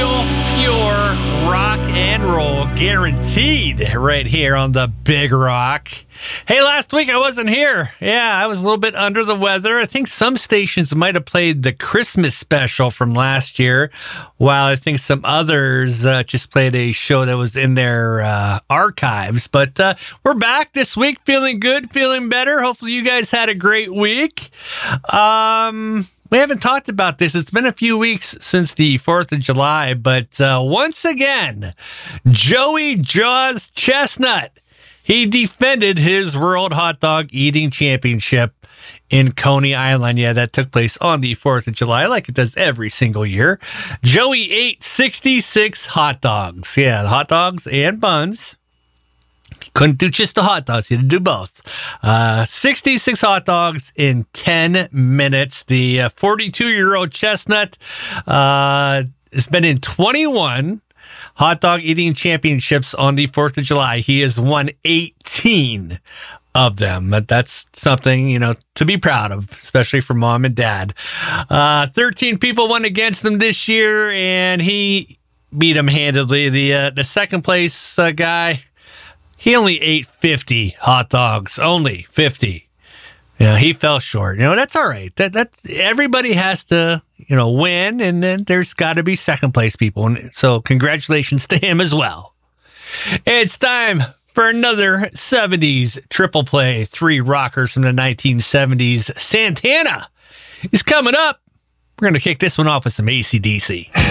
real, pure rock and roll guaranteed right here on the Big Rock. Hey, last week I wasn't here. Yeah, I was a little bit under the weather. I think some stations might have played the Christmas special from last year, while I think some others just played a show that was in their archives. But we're back this week, feeling good, feeling better. Hopefully you guys had a great week. We haven't talked about this. It's been a few weeks since the 4th of July, but once again, Joey Jaws Chestnut, he defended his World Hot Dog Eating Championship in Coney Island. Yeah, that took place on the 4th of July, like it does every single year. Joey ate 66 hot dogs. Yeah, hot dogs and buns. He couldn't do just the hot dogs. He had to do both. 66 hot dogs in 10 minutes. The 42-year-old Chestnut has been in 21 hot dog eating championships on the 4th of July. He has won 18 of them. But that's something, to be proud of, especially for mom and dad. 13 people went against him this year, and he beat him handedly. The second place guy, he only ate 50 hot dogs. Only 50. He fell short. That's all right. That's everybody has to, win, and then there's got to be second place people. And so congratulations to him as well. It's time for another 70s triple play. 3 rockers from the 1970s. Santana is coming up. We're going to kick this one off with some AC/DC.